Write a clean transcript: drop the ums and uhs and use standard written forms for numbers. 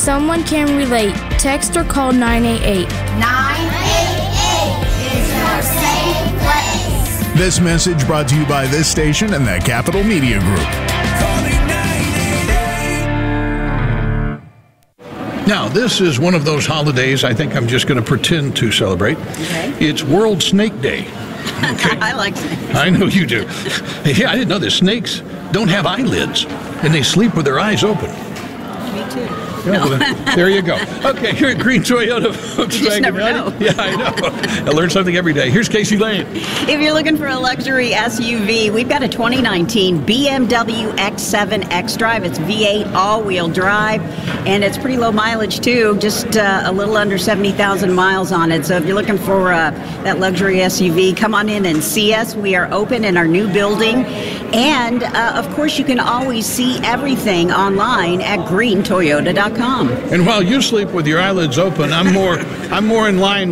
someone can relate. Text or call 988. 988 is your safe place. This message brought to you by this station and the Capital Media Group. Now, this is one of those holidays I think I'm just going to pretend to celebrate. Okay. It's World Snake Day. Okay. I like snakes. I know you do. Yeah, I didn't know this. Snakes don't have eyelids, and they sleep with their eyes open. Me too. Yeah, well, there you go. Okay, here at Green Toyota Volkswagen. You just never know. Yeah, I know. I learn something every day. Here's Casey Lane. If you're looking for a luxury SUV, we've got a 2019 BMW X7 xDrive. It's V8 all-wheel drive, and it's pretty low mileage, too, just a little under 70,000 miles on it. So if you're looking for that luxury SUV, come on in and see us. We are open in our new building. And, of course, you can always see everything online at greentoyota.com. And while you sleep with your eyelids open, I'm more in line